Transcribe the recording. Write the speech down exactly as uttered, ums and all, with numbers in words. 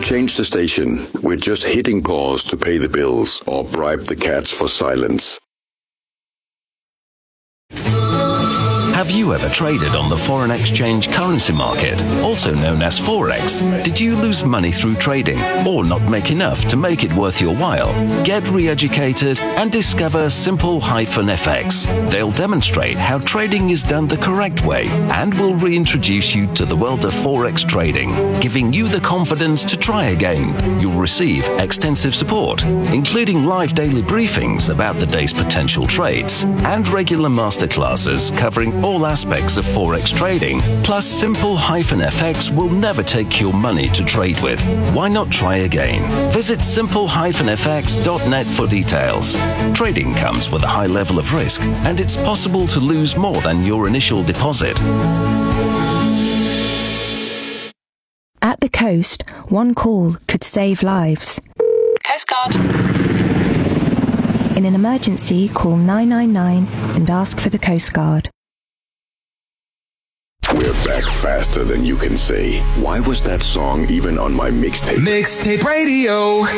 change the station. We're just hitting pause to pay the bills or bribe the cats for silence. Have you ever traded on the foreign exchange currency market, also known as Forex? Did you lose money through trading or not make enough to make it worth your while? Get re-educated and discover Simple-F X. They'll demonstrate how trading is done the correct way and will reintroduce you to the world of Forex trading, giving you the confidence to try again. You'll receive extensive support, including live daily briefings about the day's potential trades and regular masterclasses covering all all aspects of Forex trading. Plus, Simple-F X will never take your money to trade with. Why not try again? Visit simple dash f x dot net for details. Trading comes with a high level of risk, and it's possible to lose more than your initial deposit. At the coast, one call could save lives. Coast Guard. In an emergency, call nine nine nine and ask for the Coast Guard. We're back faster than you can say. Why was that song even on my mixtape? Mixtape Radio.